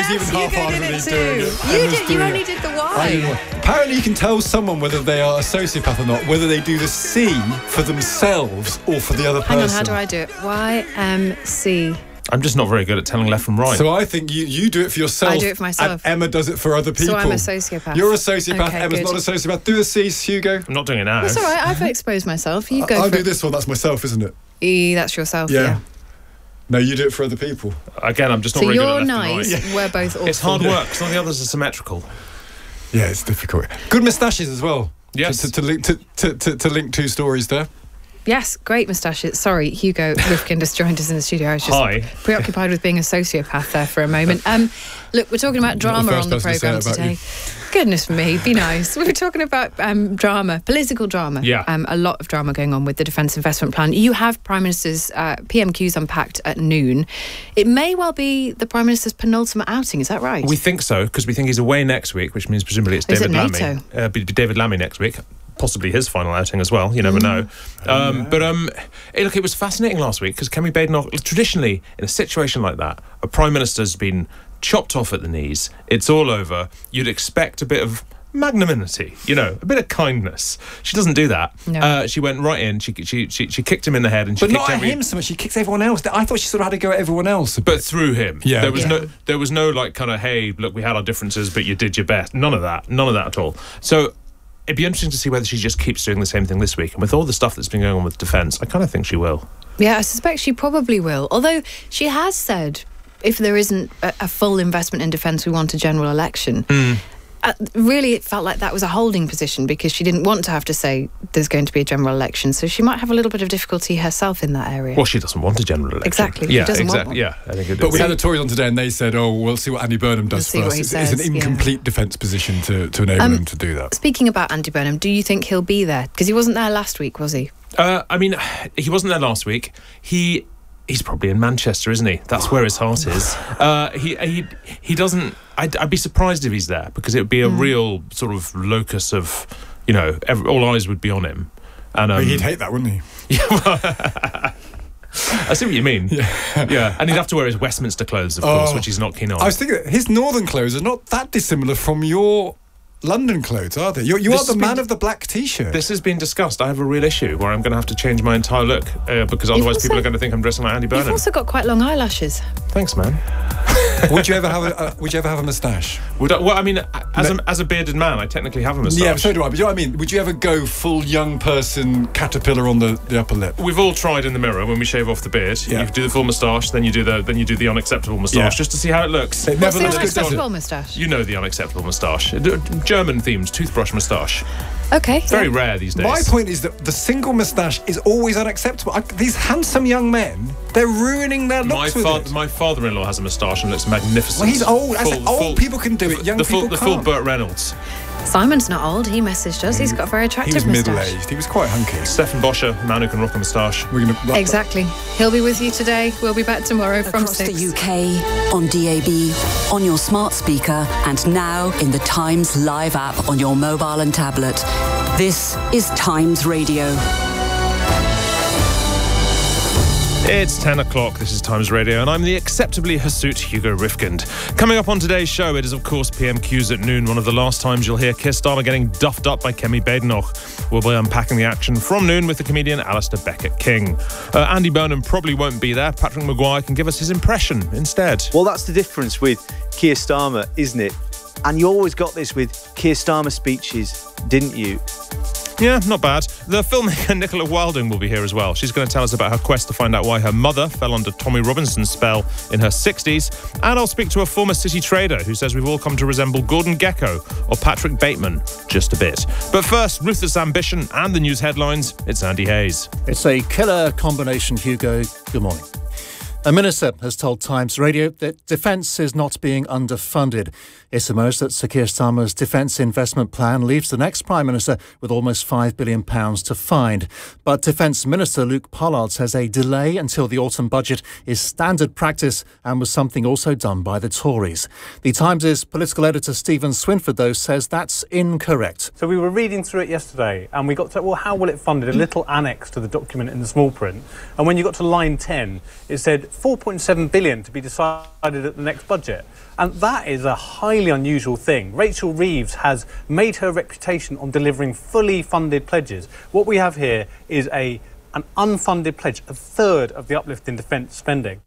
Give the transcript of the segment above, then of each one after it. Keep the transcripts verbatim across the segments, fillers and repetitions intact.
yes, even Hugo half-heartedly did it too. doing it. You Emma's did. You doing only it. did the I did Y. one. Apparently you can tell someone whether they are a sociopath or not, whether they do the C for themselves or for the other person. Hang on, how do I do it? Y M C. I'm just not very good at telling left from right. So I think you, you do it for yourself. I do it for myself. And Emma does it for other people. So I'm a sociopath. You're a sociopath. Okay, Emma's good. not a sociopath. Do the C, Hugo. I'm not doing it now. That's all right. I've exposed myself. You go I'll for do it. this one. That's myself, isn't it? E, that's yourself. Yeah. Yeah. No, you do it for other people. Again, I'm just not So very good at you're left nice. and right. We're both awful. It's hard work. Some of the others are symmetrical. Yeah, it's difficult. Good moustaches as well. Yes. To, to, to, link, to, to, to, to link two stories there. Yes, great moustaches. Sorry, Hugo Rifkind has joined us in the studio. I was just Hi. preoccupied with being a sociopath there for a moment. Um, look, we're talking about drama first on the person to say programme that about today. Goodness me, be nice. We're talking about um, drama, political drama. Yeah. Um, a lot of drama going on with the Defence Investment Plan. You have Prime Minister's uh, P M Qs unpacked at noon. It may well be the Prime Minister's penultimate outing, is that right? We think so, because we think he's away next week, which means presumably it's Is David it Lammy. NATO? Uh, be David Lammy next week. Possibly his final outing as well. You never know. Um, but um, hey, look, it was fascinating last week because Kemi Badenoch, traditionally, in a situation like that, a Prime Minister's been chopped off at the knees. It's all over. You'd expect a bit of magnanimity, you know, a bit of kindness. She doesn't do that. No. Uh, she went right in. She, she she she kicked him in the head, and she But kicked not at every, him so much. She kicks everyone else. I thought she sort of had to go at everyone else. a But bit. through him, Yeah. there was Yeah. no, there was no like kind of, hey, look, we had our differences, but you did your best. None of that, none of that at all. So it'd be interesting to see whether she just keeps doing the same thing this week. And with all the stuff that's been going on with defence, I kind of think she will. Yeah, I suspect she probably will. Although she has said, if there isn't a, a full investment in defence, we want a general election. Mm. Uh, really, it felt like that was a holding position because she didn't want to have to say there's going to be a general election. So she might have a little bit of difficulty herself in that area. Well, she doesn't want a general election. Exactly, she Yeah, doesn't want exactly. one. Yeah, I think it But is. we had the Tories on today and they said, oh, we'll see what Andy Burnham does We'll see what first. he It's, says, it's an yeah. incomplete defence position to, to enable Um, him to do that. Speaking about Andy Burnham, do you think he'll be there? Because he wasn't there last week, was he? Uh, I mean, he wasn't there last week. He he's probably in Manchester, isn't he? That's where his heart is. Uh, he he he doesn't. I'd, I'd be surprised if he's there because it would be a Mm. real sort of locus of, you know, every, all eyes would be on him. And um, He'd hate that, wouldn't he? I see what you mean. Yeah. yeah, and he'd have to wear his Westminster clothes, of course, Oh. which he's not keen on. I was thinking his northern clothes are not that dissimilar from your London clothes, are they? You're, you This are the has man been- of the black T-shirt. This has been discussed. I have a real issue where I'm going to have to change my entire look uh, because otherwise also- people are going to think I'm dressing like Andy You've Burnham. also got quite long eyelashes. Thanks, man. would you ever have a uh, Would you ever have a moustache? Would I, well, I mean, as Me- a, as a bearded man, I technically have a moustache. Yeah, so do I. But you know what I mean? Would you ever go full young person caterpillar on the, the upper lip? We've all tried in the mirror when we shave off the beard. Yeah. You do the full moustache, then you do the then you do the unacceptable moustache, Yeah. just to see how it looks. It What's never the looks good, does it? unacceptable moustache? You know the unacceptable moustache, German themed toothbrush moustache. Okay. Very yeah. rare these days. My point is that the single moustache is always unacceptable. I, these handsome young men, they're ruining their My, looks with fa- it. my father-in-law has a moustache and looks magnificent. Well, he's old. I said Full- old full- people can do it. Young the full, people the full can't. Burt Reynolds. Simon's not old. He messaged us. He's got a very He attractive was moustache. middle-aged. He was quite hunky. Stefan Boscher, man who can rock a moustache. We're gonna Exactly. He'll be with you today. We'll be back tomorrow from Across six. the U K, on D A B, on your smart speaker, and now in the Times Live app on your mobile and tablet. This is Times Radio. It's ten o'clock, this is Times Radio, and I'm the acceptably hirsute Hugo Rifkind. Coming up on today's show, it is of course P M Qs at noon, one of the last times you'll hear Keir Starmer getting duffed up by Kemi Badenoch. We'll be unpacking the action from noon with the comedian Alistair Beckett-King. Uh, Andy Burnham probably won't be there. Patrick Maguire can give us his impression instead. Well, that's the difference with Keir Starmer, isn't it? And you always got this with Keir Starmer speeches, didn't you? Yeah, not bad. The filmmaker Nicola Wilding will be here as well. She's going to tell us about her quest to find out why her mother fell under Tommy Robinson's spell in her sixties. And I'll speak to a former City trader who says we've all come to resemble Gordon Gekko or Patrick Bateman just a bit. But first, ruthless ambition and the news headlines. It's Andy Hayes. It's a killer combination, Hugo. Good morning. A minister has told Times Radio that defence is not being underfunded. It's emerged that Sir Keir Starmer's defence investment plan leaves the next Prime Minister with almost five billion pounds to find. But Defence Minister Luke Pollard says a delay until the autumn budget is standard practice and was something also done by the Tories. The Times' political editor Stephen Swinford, though, says that's incorrect. So we were reading through it yesterday and we got to, well, how will it fund it? A little annex to the document in the small print. And when you got to line ten, it said, four point seven billion to be decided at the next budget. And that is a highly unusual thing. Rachel Reeves has made her reputation on delivering fully funded pledges. What we have here is a an unfunded pledge, a third of the uplift in defence spending.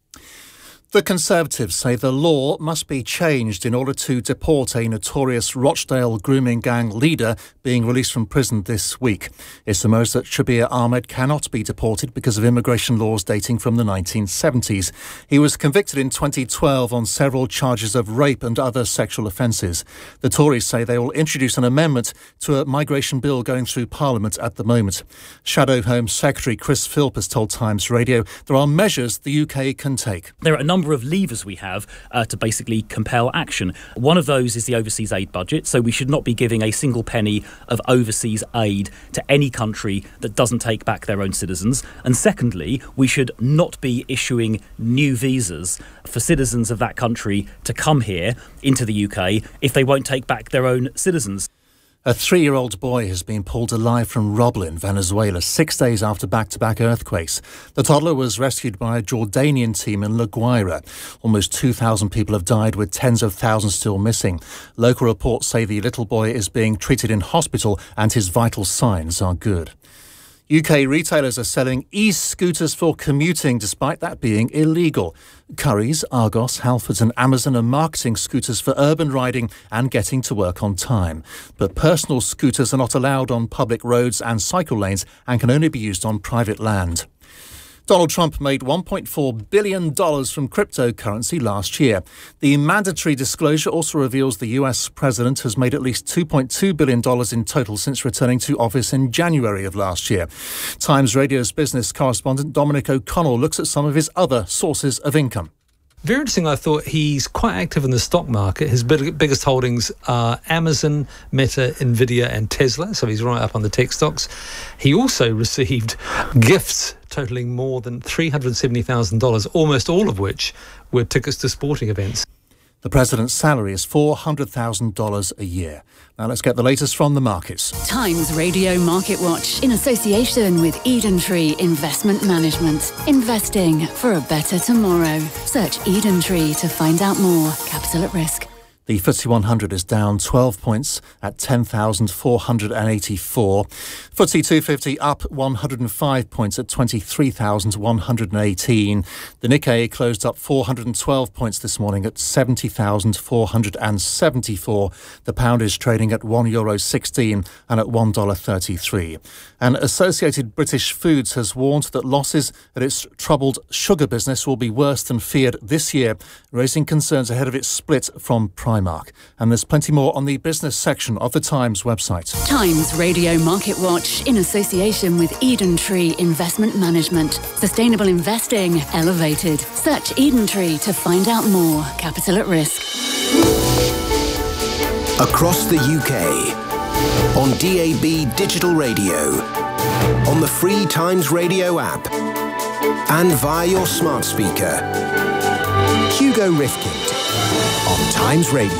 The Conservatives say the law must be changed in order to deport a notorious Rochdale grooming gang leader being released from prison this week. It's emerged that Shabir Ahmed cannot be deported because of immigration laws dating from the nineteen seventies. He was convicted in twenty twelve on several charges of rape and other sexual offences. The Tories say they will introduce an amendment to a migration bill going through Parliament at the moment. Shadow Home Secretary Chris Philp has told Times Radio there are measures the U K can take. There are a number of levers we have uh, to basically compel action. One of those is the overseas aid budget, so we should not be giving a single penny of overseas aid to any country that doesn't take back their own citizens. And secondly, we should not be issuing new visas for citizens of that country to come here into the U K if they won't take back their own citizens. A three-year-old boy has been pulled alive from Roblin, Venezuela, six days after back-to-back earthquakes. The toddler was rescued by a Jordanian team in La Guaira. Almost two thousand people have died, with tens of thousands still missing. Local reports say the little boy is being treated in hospital and his vital signs are good. U K retailers are selling e-scooters for commuting, despite that being illegal. Currys, Argos, Halfords and Amazon are marketing scooters for urban riding and getting to work on time. But personal scooters are not allowed on public roads and cycle lanes and can only be used on private land. Donald Trump made one point four billion dollars from cryptocurrency last year. The mandatory disclosure also reveals the U S president has made at least two point two billion dollars in total since returning to office in January of last year. Times Radio's business correspondent Dominic O'Connell looks at some of his other sources of income. Very interesting. I thought he's quite active in the stock market. His big, biggest holdings are Amazon, Meta, Nvidia and Tesla, so he's right up on the tech stocks. He also received gifts totaling more than three hundred seventy thousand dollars, almost all of which were tickets to sporting events. The president's salary is four hundred thousand dollars a year. Now let's get the latest from the markets. Times Radio Market Watch, in association with Eden Tree Investment Management. Investing for a better tomorrow. Search Eden Tree to find out more. Capital at risk. The F T S E one hundred is down twelve points at ten thousand four hundred eighty-four. F T S E two fifty up one hundred five points at twenty-three thousand one hundred eighteen. The Nikkei closed up four hundred twelve points this morning at seventy thousand four hundred seventy-four. The pound is trading at one euro sixteen and at one dollar thirty-three. And Associated British Foods has warned that losses at its troubled sugar business will be worse than feared this year, raising concerns ahead of its split from Primark. And there's plenty more on the business section of the Times website. Times Radio Market Watch, in association with Eden Tree Investment Management. Sustainable investing elevated. Search Eden Tree to find out more. Capital at risk. Across the U K, on D A B Digital Radio, on the free Times Radio app, and via your smart speaker. Hugo Rifkind on Times Radio.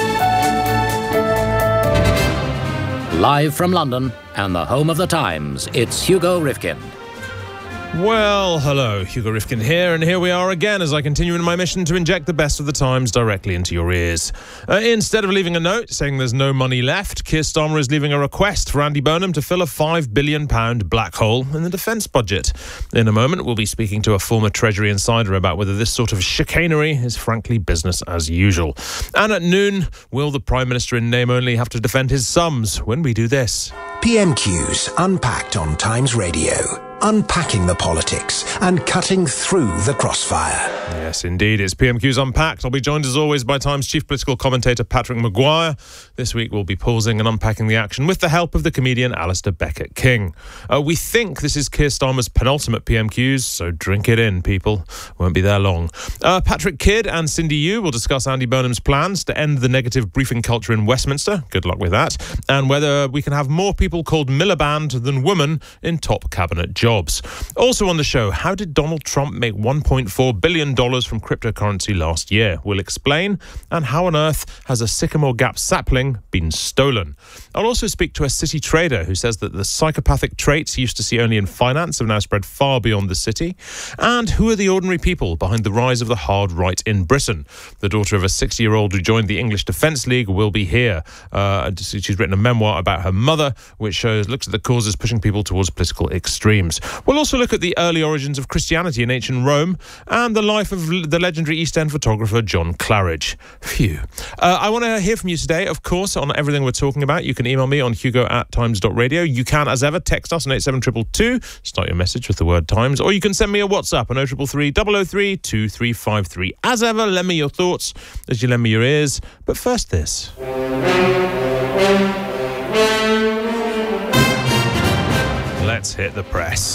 Live from London and the home of the Times, it's Hugo Rifkind. Well, hello, Hugo Rifkind here, and here we are again as I continue in my mission to inject the best of the Times directly into your ears. Uh, instead of leaving a note saying there's no money left, Keir Starmer is leaving a request for Andy Burnham to fill a five billion pounds black hole in the defence budget. In a moment, we'll be speaking to a former Treasury insider about whether this sort of chicanery is frankly business as usual. And at noon, will the Prime Minister in name only have to defend his sums when we do this? P M Q's Unpacked on Times Radio. Unpacking the politics and cutting through the crossfire. Yes, indeed. It's P M Q's Unpacked. I'll be joined as always by Times chief political commentator Patrick Maguire. This week we'll be pausing and unpacking the action with the help of the comedian Alistair Beckett-King. Uh, we think this is Keir Starmer's penultimate P M Qs, so drink it in, people. Won't be there long. Uh, Patrick Kidd and Cindy Yu will discuss Andy Burnham's plans to end the negative briefing culture in Westminster. Good luck with that. And whether we can have more people called Miliband than woman in top cabinet jobs. jobs. Also on the show, how did Donald Trump make one point four billion dollars from cryptocurrency last year? We'll explain. And how on earth has a Sycamore Gap sapling been stolen? I'll also speak to a city trader who says that the psychopathic traits he used to see only in finance have now spread far beyond the city. And who are the ordinary people behind the rise of the hard right in Britain? The daughter of a sixty-year-old who joined the English Defence League will be here. Uh, she's written a memoir about her mother, which shows looks at the causes pushing people towards political extremes. We'll also look at the early origins of Christianity in ancient Rome and the life of the legendary East End photographer John Claridge. Phew. Uh, I want to hear from you today, of course, on everything we're talking about. You can email me on hugo at times dot radio. You can, as ever, text us on eight seven two two two. Start your message with the word Times. Or you can send me a WhatsApp on oh three three three, double oh three, two three five three. As ever, lend me your thoughts as you lend me your ears. But first this. Let's hit the press.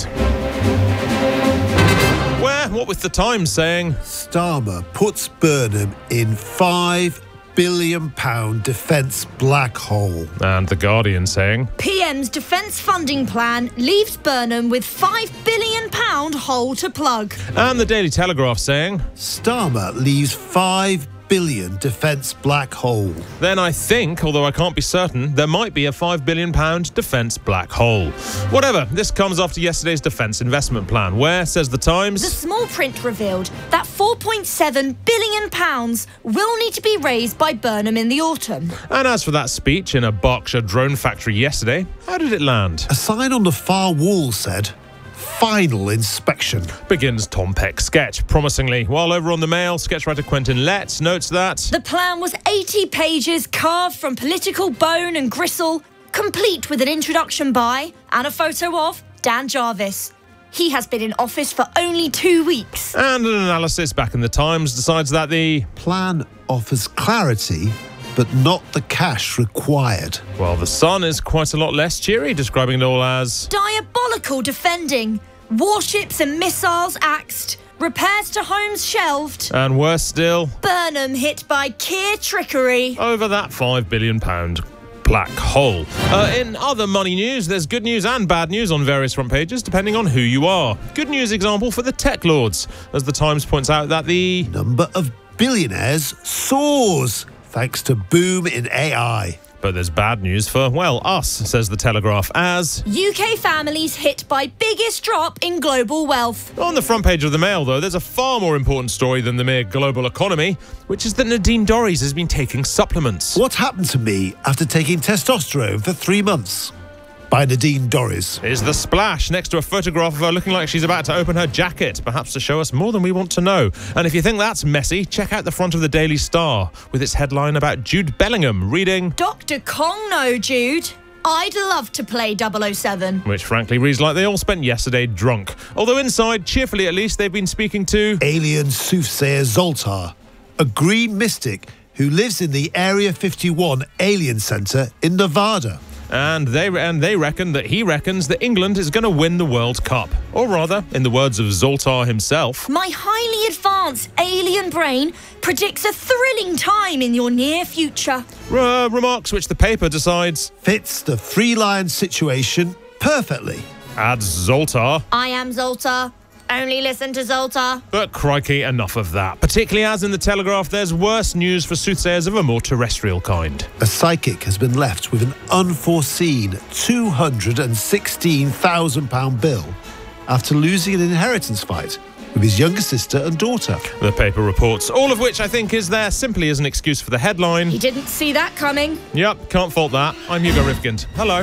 Where? What with the Times saying? Starmer puts Burnham in five billion pound defence black hole. And The Guardian saying? P M's defence funding plan leaves Burnham with five billion pound hole to plug. And the Daily Telegraph saying? Starmer leaves five billion defence black hole. Then I think, although I can't be certain, there might be a five billion pound defence black hole. Whatever, this comes after yesterday's defence investment plan, where, says The Times, the small print revealed that four point seven billion pounds will need to be raised by Burnham in the autumn. And as for that speech in a Berkshire drone factory yesterday, how did it land? A sign on the far wall said, final inspection. Begins Tom Peck's sketch, promisingly. While over on the Mail, sketch writer Quentin Lett notes that the plan was eighty pages carved from political bone and gristle, complete with an introduction by and a photo of Dan Jarvis. He has been in office for only two weeks. And an analysis back in the Times decides that the plan offers clarity, but not the cash required. Well, The Sun is quite a lot less cheery, describing it all as diabolical defending, warships and missiles axed, repairs to homes shelved, and worse still, Burnham hit by Keir trickery over that five billion pound black hole. Uh, in other money news, there's good news and bad news on various front pages, depending on who you are. Good news example for the tech lords, as the Times points out that the number of billionaires soars thanks to boom in A I. But there's bad news for, well, us, says the Telegraph, as U K families hit by biggest drop in global wealth. On the front page of the Mail, though, there's a far more important story than the mere global economy, which is that Nadine Dorries has been taking supplements. What happened to me after taking testosterone for three months? By Nadine Dorries. Is the splash next to a photograph of her looking like she's about to open her jacket, perhaps to show us more than we want to know. And if you think that's messy, check out the front of the Daily Star with its headline about Jude Bellingham reading Doctor Kong, no, Jude. I'd love to play double oh seven. Which frankly reads like they all spent yesterday drunk. Although inside, cheerfully at least, they've been speaking to alien soothsayer Zoltar, a green mystic who lives in the Area fifty-one Alien Centre in Nevada. And they and they reckon that he reckons that England is going to win the World Cup. Or rather, in the words of Zoltar himself, my highly advanced alien brain predicts a thrilling time in your near future. Uh, remarks which the paper decides fits the Three Lions situation perfectly. Adds Zoltar. I am Zoltar. Only listen to Zoltar. But crikey, enough of that. Particularly as in the Telegraph, there's worse news for soothsayers of a more terrestrial kind. A psychic has been left with an unforeseen two hundred sixteen thousand pound bill after losing an inheritance fight with his younger sister and daughter. The paper reports, all of which I think is there simply as an excuse for the headline. He didn't see that coming. Yep, can't fault that. I'm Hugo Rifkind. Hello.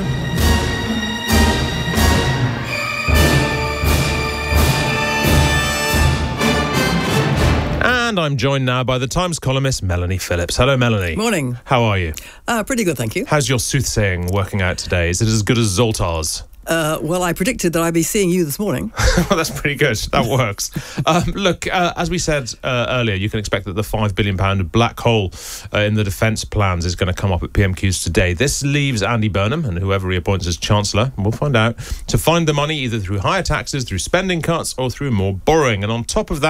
And I'm joined now by the Times columnist Melanie Phillips. Hello, Melanie. Morning. How are you? Uh, pretty good, thank you. How's your soothsaying working out today? Is it as good as Zoltar's? Uh, well, I predicted that I'd be seeing you this morning. Well, that's pretty good. That works. um, look, uh, as we said uh, earlier, you can expect that the five billion pound black hole uh, in the defence plans is going to come up at P M Qs today. This leaves Andy Burnham and whoever he appoints as Chancellor, and we'll find out, to find the money either through higher taxes, through spending cuts, or through more borrowing. And on top of that,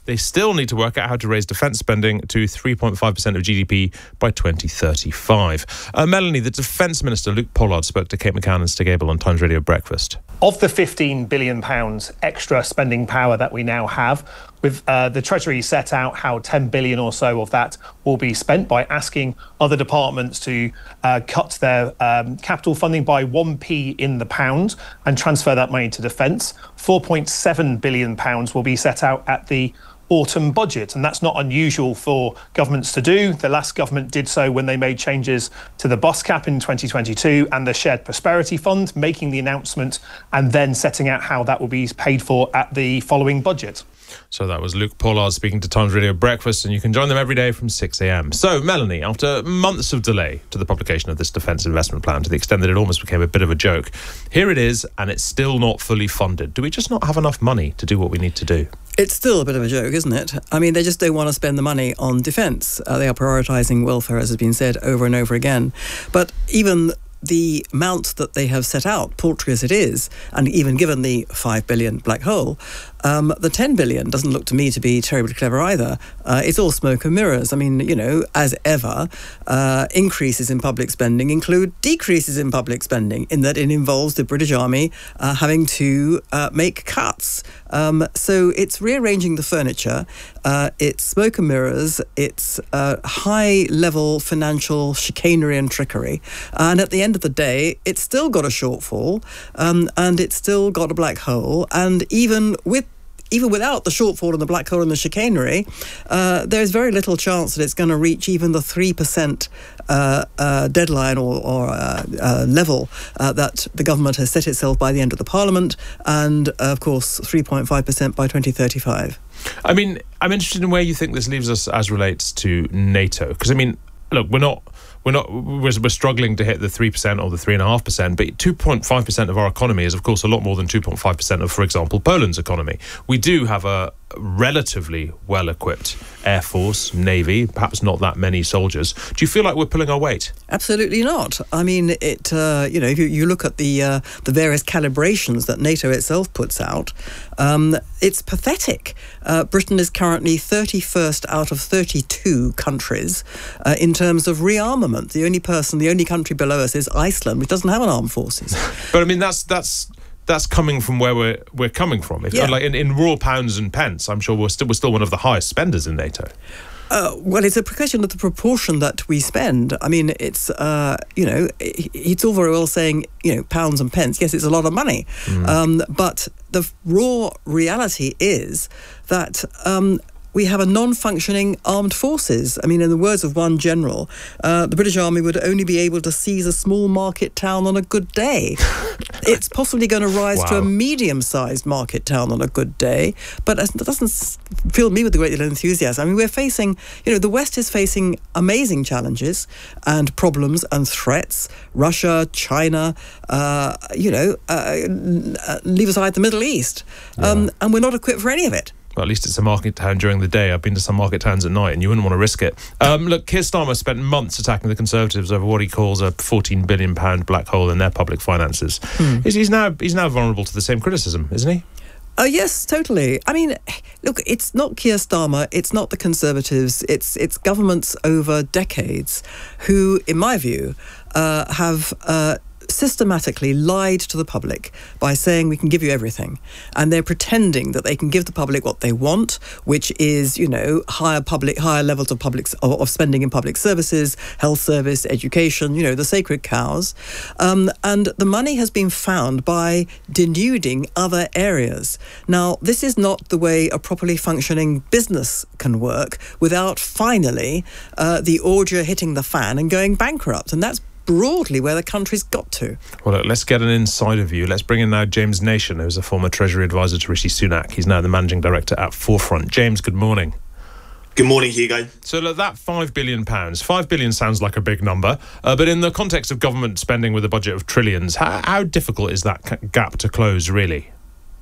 they still need to work out how to raise defence spending to three point five percent of G D P by twenty thirty-five. Uh, Melanie, the Defence Minister, Luke Pollard, spoke to Kate McCann and Stig Abel on Times Radio Breakfast. Of the fifteen billion pounds extra spending power that we now have, with uh, the Treasury set out how ten billion or so of that will be spent by asking other departments to uh, cut their um, capital funding by one p in the pound and transfer that money to defence. four point seven billion pounds will be set out at the autumn budget, and that's not unusual for governments to do. The last government did so when they made changes to the bus cap in twenty twenty-two and the Shared Prosperity Fund, making the announcement and then setting out how that will be paid for at the following budget. So that was Luke Pollard speaking to Times Radio Breakfast, and you can join them every day from six a.m. So, Melanie, after months of delay to the publication of this defence investment plan, to the extent that it almost became a bit of a joke, here it is, and it's still not fully funded. Do we just not have enough money to do what we need to do? It's still a bit of a joke, isn't it? I mean, they just don't want to spend the money on defence. Uh, they are prioritising welfare, as has been said over and over again. But even the amount that they have set out, paltry as it is, and even given the five billion black hole, um, the ten billion doesn't look to me to be terribly clever either. Uh, it's all smoke and mirrors. I mean, you know, as ever, uh, increases in public spending include decreases in public spending, in that it involves the British Army uh, having to uh, make cuts. Um, so it's rearranging the furniture. Uh, it's smoke and mirrors. It's uh, high-level financial chicanery and trickery. And at the end of the day, it's still got a shortfall, um, and it's still got a black hole. And even with Even without the shortfall and the black hole and the chicanery, uh, there's very little chance that it's going to reach even the three percent uh, uh, deadline or, or uh, uh, level uh, that the government has set itself by the end of the Parliament, and, uh, of course, three point five percent by twenty thirty-five. I mean, I'm interested in where you think this leaves us as relates to NATO. Because, I mean, look, we're not... We're not. We're, we're struggling to hit the three percent or the three and a half percent, but two point five percent of our economy is, of course, a lot more than two point five percent of, for example, Poland's economy. We do have a relatively well-equipped air force, navy, perhaps not that many soldiers. Do you feel like we're pulling our weight? Absolutely not. I mean, it. Uh, you know, if you, you look at the uh, the various calibrations that NATO itself puts out, um, it's pathetic. Uh, Britain is currently thirty-first out of thirty-two countries uh, in terms of rearmament. The only person, the only country below us is Iceland, which doesn't have an armed forces. But I mean, that's that's that's coming from where we're we're coming from. If, yeah. Like in, in raw pounds and pence, I'm sure we're still we're still one of the highest spenders in NATO. Uh, well, it's a question of the proportion that we spend. I mean, it's, uh, you know, it's all very well saying, you know, pounds and pence. Yes, it's a lot of money. Mm. Um, but the raw reality is that um, we have a non-functioning armed forces. I mean, in the words of one general, uh, the British Army would only be able to seize a small market town on a good day. It's possibly going to rise wow. to a medium-sized market town on a good day, but that doesn't fill me with a great deal of enthusiasm. I mean, we're facing, you know, the West is facing amazing challenges and problems and threats. Russia, China, uh, you know, uh, leave aside the Middle East. Yeah. Um, and we're not equipped for any of it. Well, at least it's a market town during the day. I've been to some market towns at night, and you wouldn't want to risk it. Um, look, Keir Starmer spent months attacking the Conservatives over what he calls a fourteen billion pound black hole in their public finances. Hmm. He's, he's now he's now vulnerable to the same criticism, isn't he? Oh, yes, totally. I mean, look, it's not Keir Starmer, it's not the Conservatives, it's it's governments over decades who, in my view, uh, have... Uh, systematically lied to the public by saying we can give you everything, and they're pretending that they can give the public what they want, which is, you know, higher public higher levels of public of, of spending in public services, health service, education, you know, the sacred cows, um, and the money has been found by denuding other areas. Now, this is not the way a properly functioning business can work without finally uh, the ordure hitting the fan and going bankrupt, and that's broadly where the country's got to. Well, look, let's get an insider view. Let's bring in now James Nation, who's a former Treasury advisor to Rishi Sunak. He's now the managing director at Forefront. James, good morning. Good morning, Hugo. So look, that five billion pounds, five billion sounds like a big number, uh, but in the context of government spending with a budget of trillions, how, how difficult is that gap to close, really?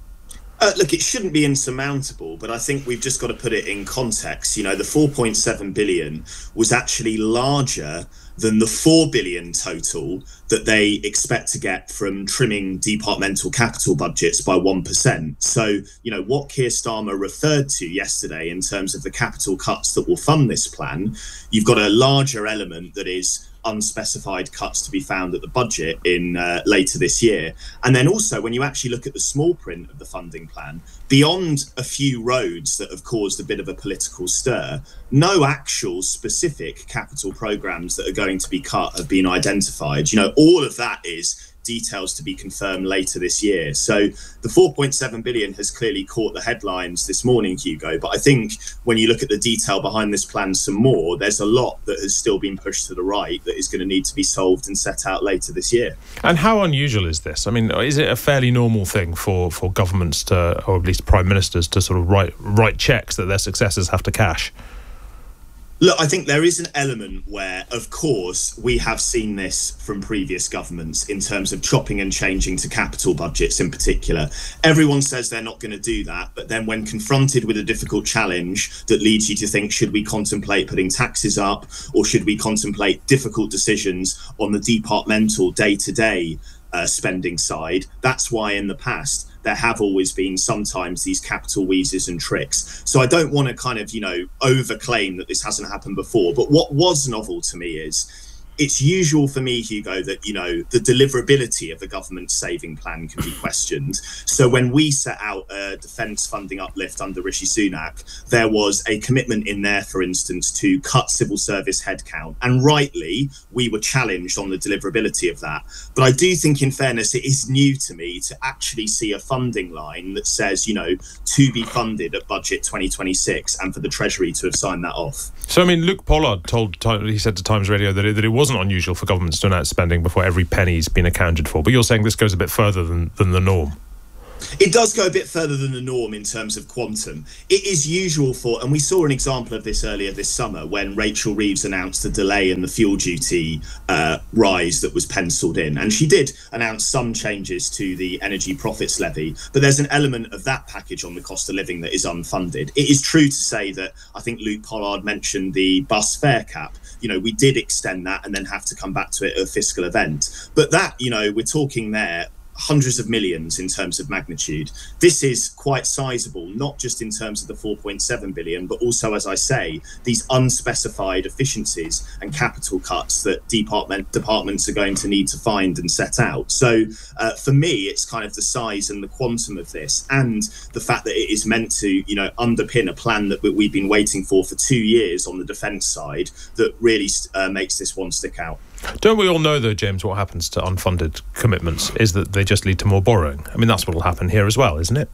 Uh, look, it shouldn't be insurmountable, but I think we've just got to put it in context. You know, the four point seven billion was actually larger than the four billion total that they expect to get from trimming departmental capital budgets by one percent. So, you know, what Keir Starmer referred to yesterday in terms of the capital cuts that will fund this plan, you've got a larger element that is unspecified cuts to be found at the budget in uh, later this year. And then also, when you actually look at the small print of the funding plan, beyond a few roads that have caused a bit of a political stir, no actual specific capital programs that are going to be cut have been identified. You know, all of that is details to be confirmed later this year. So the four point seven billion has clearly caught the headlines this morning, Hugo, but I think when you look at the detail behind this plan some more, there's a lot that has still been pushed to the right that is going to need to be solved and set out later this year. And how unusual is this? I mean, is it a fairly normal thing for, for governments to, or at least prime ministers, to sort of write write checks that their successors have to cash? Look, I think there is an element where, of course, we have seen this from previous governments in terms of chopping and changing to capital budgets in particular. Everyone says they're not going to do that, but then when confronted with a difficult challenge that leads you to think, should we contemplate putting taxes up, or should we contemplate difficult decisions on the departmental day-to-day uh, spending side? That's why in the past there have always been sometimes these capital wheezes and tricks. So I don't want to kind of, you know, overclaim that this hasn't happened before. But what was novel to me is it's usual for me, Hugo, that, you know, the deliverability of the government's saving plan can be questioned. So when we set out a defence funding uplift under Rishi Sunak, there was a commitment in there, for instance, to cut civil service headcount. And rightly, we were challenged on the deliverability of that. But I do think, in fairness, it is new to me to actually see a funding line that says, you know, to be funded at budget twenty twenty-six, and for the Treasury to have signed that off. So, I mean, Luke Pollard told, he said to Times Radio that it, that it wasn't unusual for governments to announce spending before every penny's been accounted for. But you're saying this goes a bit further than, than the norm. It does go a bit further than the norm in terms of quantum. It is usual for, and we saw an example of this earlier this summer when Rachel Reeves announced a delay in the fuel duty uh, rise that was penciled in. And she did announce some changes to the energy profits levy, but there's an element of that package on the cost of living that is unfunded. It is true to say that I think Luke Pollard mentioned the bus fare cap. You know, we did extend that and then have to come back to it at a fiscal event. But that, you know, we're talking there hundreds of millions in terms of magnitude. This is quite sizable, not just in terms of the four point seven billion, but also, as I say, these unspecified efficiencies and capital cuts that department departments are going to need to find and set out. So uh, for me, it's kind of the size and the quantum of this, and the fact that it is meant to, you know, underpin a plan that we've been waiting for for two years on the defence side that really uh, makes this one stick out. Don't we all know, though, James, what happens to unfunded commitments is that they just lead to more borrowing? I mean, that's what will happen here as well, isn't it?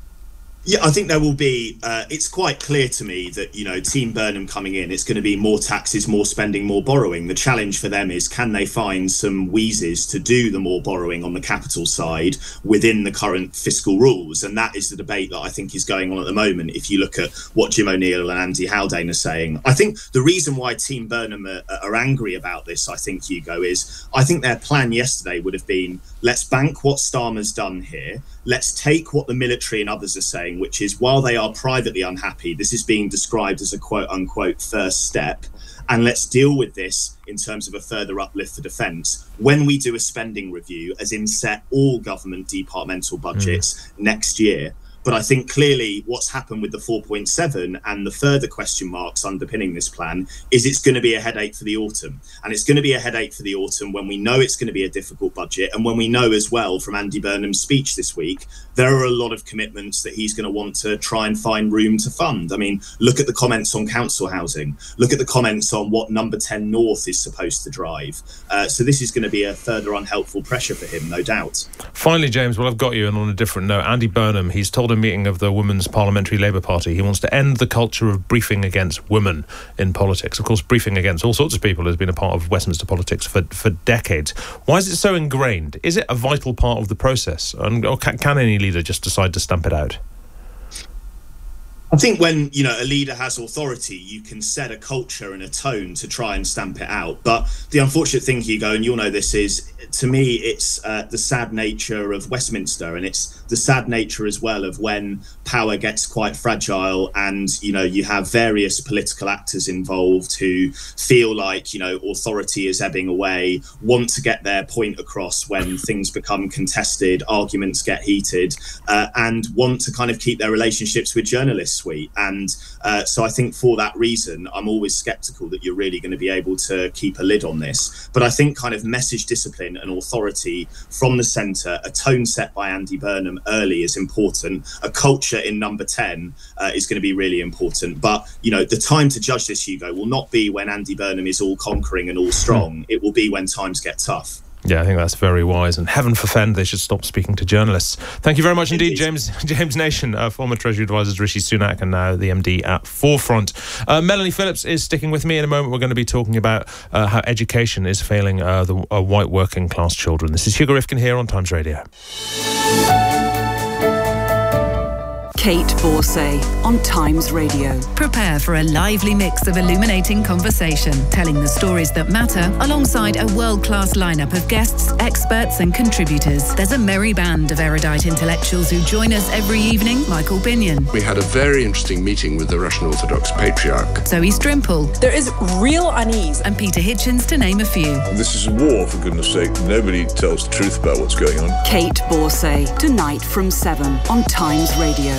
Yeah, I think there will be, uh, it's quite clear to me that, you know, Team Burnham coming in, it's going to be more taxes, more spending, more borrowing. The challenge for them is, can they find some wheezes to do the more borrowing on the capital side within the current fiscal rules? And that is the debate that I think is going on at the moment. If you look at what Jim O'Neill and Andy Haldane are saying, I think the reason why Team Burnham are, are angry about this, I think, Hugo, is I think their plan yesterday would have been, let's bank what Starmer's done here. Let's take what the military and others are saying, which is, while they are privately unhappy, this is being described as a quote-unquote first step, and let's deal with this in terms of a further uplift for defence when we do a spending review, as in set all government departmental budgets mm. next year. But I think clearly what's happened with the four point seven and the further question marks underpinning this plan is it's going to be a headache for the autumn. And it's going to be a headache for the autumn when we know it's going to be a difficult budget, and when we know as well from Andy Burnham's speech this week, there are a lot of commitments that he's going to want to try and find room to fund. I mean, look at the comments on council housing. Look at the comments on what Number ten North is supposed to drive. Uh, so this is going to be a further unhelpful pressure for him, no doubt. Finally, James, well, I've got you, and on a different note, Andy Burnham, he's told a meeting of the Women's Parliamentary Labour Party he wants to end the culture of briefing against women in politics. Of course, briefing against all sorts of people has been a part of Westminster politics for, for decades. Why is it so ingrained? Is it a vital part of the process? And, or can, can any leader just decide to stamp it out? I think when, you know, a leader has authority, you can set a culture and a tone to try and stamp it out. But the unfortunate thing, Hugo, and you'll know this, is, to me, it's uh, the sad nature of Westminster, and it's the sad nature as well of when power gets quite fragile and, you know, you have various political actors involved who feel like, you know, authority is ebbing away, want to get their point across when things become contested, arguments get heated, uh, and want to kind of keep their relationships with journalists sweet. And uh, so I think for that reason, I'm always sceptical that you're really going to be able to keep a lid on this. But I think kind of message discipline and authority from the centre, a tone set by Andy Burnham early is important. A culture in number ten uh, is going to be really important. But, you know, the time to judge this, Hugo, will not be when Andy Burnham is all conquering and all strong. It will be when times get tough. Yeah, I think that's very wise, and heaven forfend they should stop speaking to journalists. Thank you very much indeed, James James Nation, uh, former Treasury Advisor to Rishi Sunak and now the M D at Forefront. Uh, Melanie Phillips is sticking with me. In a moment, we're going to be talking about uh, how education is failing uh, the uh, white working class children. This is Hugo Rifkin here on Times Radio. Kate Borsay on Times Radio. Prepare for a lively mix of illuminating conversation, telling the stories that matter alongside a world-class lineup of guests, experts and contributors. There's a merry band of erudite intellectuals who join us every evening. Michael Binion. We had a very interesting meeting with the Russian Orthodox Patriarch. Zoe Strimple. There is real unease. And Peter Hitchens, to name a few. This is a war, for goodness sake. Nobody tells the truth about what's going on. Kate Borsay, tonight from seven on Times Radio.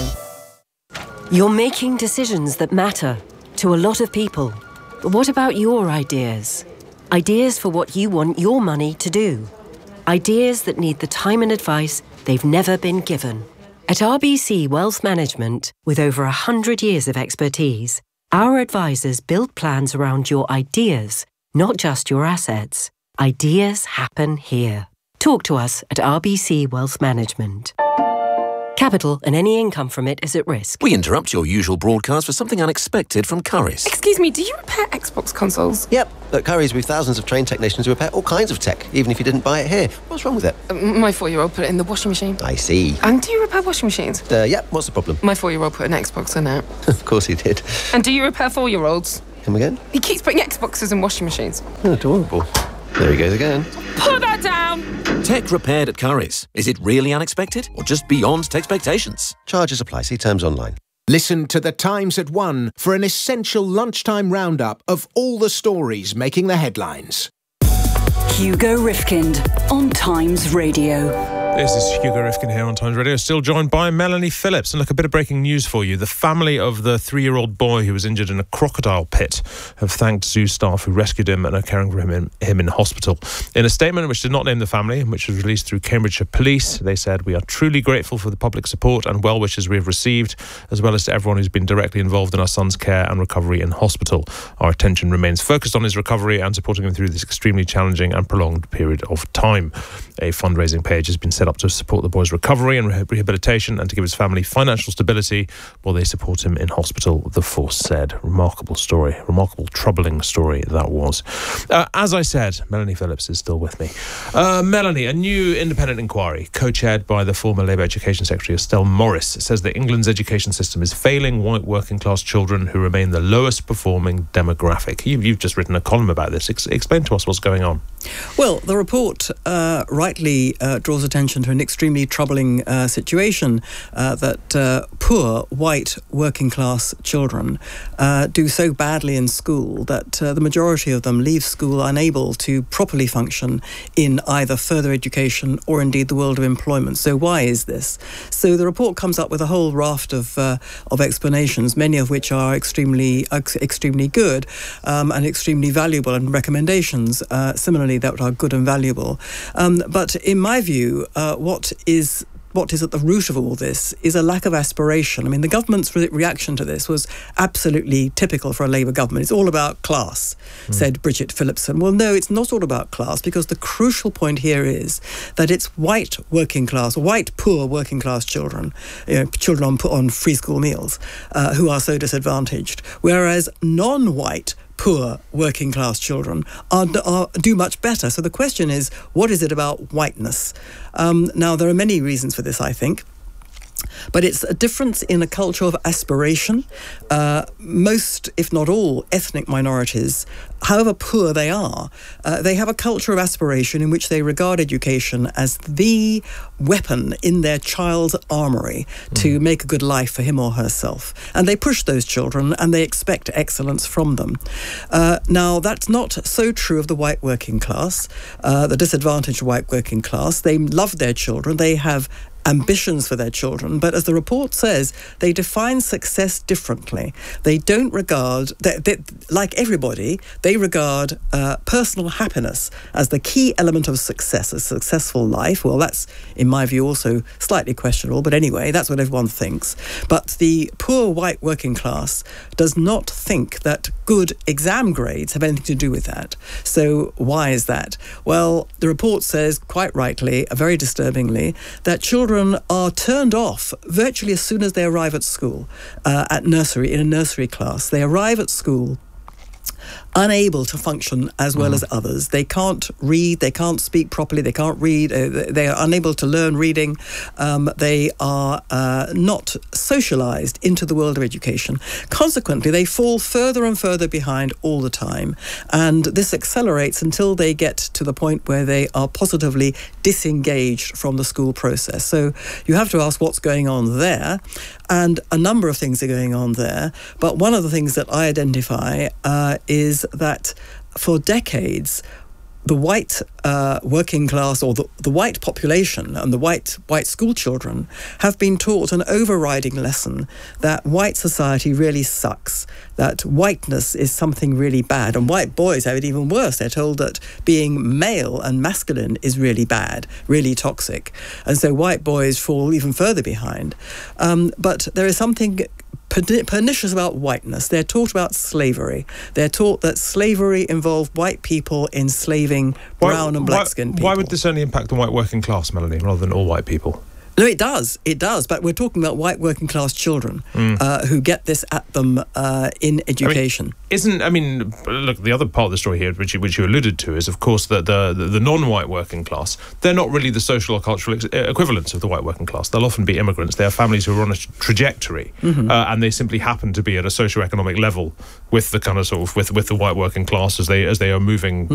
You're making decisions that matter to a lot of people. But what about your ideas? Ideas for what you want your money to do. Ideas that need the time and advice they've never been given. At R B C Wealth Management, with over one hundred years of expertise, our advisors build plans around your ideas, not just your assets. Ideas happen here. Talk to us at R B C Wealth Management. Capital and any income from it is at risk. We interrupt your usual broadcast for something unexpected from Currys. Excuse me, do you repair Xbox consoles? Yep. At Currys, we've thousands of trained technicians who repair all kinds of tech, even if you didn't buy it here. What's wrong with it? Uh, my four-year-old put it in the washing machine. I see. And do you repair washing machines? Uh, yep. What's the problem? My four-year-old put an Xbox in it. Of course he did. And do you repair four-year-olds? Come again? He keeps putting Xboxes in washing machines. Oh, adorable. There he goes again. Put that down! Tech repaired at Currys. Is it really unexpected or just beyond expectations? Charges apply. See terms online. Listen to The Times at one for an essential lunchtime roundup of all the stories making the headlines. Hugo Rifkind on Times Radio. This is Hugo Rifkin here on Times Radio, still joined by Melanie Phillips. And look, a bit of breaking news for you. The family of the three-year-old boy who was injured in a crocodile pit have thanked zoo staff who rescued him and are caring for him in, him in hospital. In a statement which did not name the family, which was released through Cambridgeshire Police, they said, "We are truly grateful for the public support and well wishes we have received, as well as to everyone who's been directly involved in our son's care and recovery in hospital. Our attention remains focused on his recovery and supporting him through this extremely challenging and prolonged period of time." A fundraising page has been set up to support the boy's recovery and rehabilitation and to give his family financial stability while they support him in hospital, the force said. Remarkable story, remarkable, troubling story that was. Uh, as I said, Melanie Phillips is still with me. Uh, Melanie, a new independent inquiry co-chaired by the former Labour Education Secretary Estelle Morris says that England's education system is failing white working class children who remain the lowest performing demographic. You, you've just written a column about this. Ex- explain to us what's going on. Well, the report uh, rightly uh, draws attention to an extremely troubling uh, situation uh, that uh, poor white working class children uh, do so badly in school that uh, the majority of them leave school unable to properly function in either further education or indeed the world of employment. So why is this? So the report comes up with a whole raft of uh, of explanations, many of which are extremely uh, extremely good um, and extremely valuable, and recommendations uh, similarly that are good and valuable. Um, but in my view, uh, what is what is at the root of all this is a lack of aspiration. I mean, the government's re- reaction to this was absolutely typical for a Labour government. It's all about class, mm. said Bridget Phillipson. Well, no, it's not all about class, because the crucial point here is that it's white working class, white poor working class children, you know, children on, on free school meals, uh, who are so disadvantaged, whereas non-white poor working class children are, are do much better. So the question is, what is it about whiteness? Um, now, there are many reasons for this, I think. But it's a difference in a culture of aspiration. Uh, most, if not all, ethnic minorities, however poor they are, uh, they have a culture of aspiration in which they regard education as the weapon in their child's armory mm. to make a good life for him or herself. And they push those children and they expect excellence from them. Uh, now, that's not so true of the white working class, uh, the disadvantaged white working class. They love their children. They have ambitions for their children, but as the report says, they define success differently. They don't regard, they, they, like everybody, they regard uh, personal happiness as the key element of success, a successful life. Well, that's, in my view, also slightly questionable, but anyway, that's what everyone thinks. But the poor white working class does not think that good exam grades have anything to do with that. So why is that? Well, the report says, quite rightly, very disturbingly, that children are turned off virtually as soon as they arrive at school, uh, at nursery, in a nursery class. They arrive at school unable to function as well mm. as others. They can't read, they can't speak properly, they can't read, uh, they are unable to learn reading, um, they are uh, not socialised into the world of education. Consequently, they fall further and further behind all the time, and this accelerates until they get to the point where they are positively disengaged from the school process. So you have to ask what's going on there, and a number of things are going on there, but one of the things that I identify uh, is that for decades, the white uh, working class or the, the white population and the white white school children have been taught an overriding lesson that white society really sucks, that whiteness is something really bad. And white boys have it even worse. They're told that being male and masculine is really bad, really toxic. And so white boys fall even further behind. Um, but there is something pernicious about whiteness. They're taught about slavery. They're taught that slavery involved white people enslaving brown why, and black-skinned people. Why would this only impact the white working class, Melanie, rather than all white people? No, it does. It does. But we're talking about white working class children mm. uh, who get this at them uh, in education. I mean, isn't, I mean, look, the other part of the story here, which you, which you alluded to, is, of course, that the, the, the non-white working class, they're not really the social or cultural ex- equivalents of the white working class. They'll often be immigrants. They have families who are on a trajectory, mm-hmm. uh, and they simply happen to be at a socioeconomic level with the kind of sort of, with, with the white working class as they, as they are moving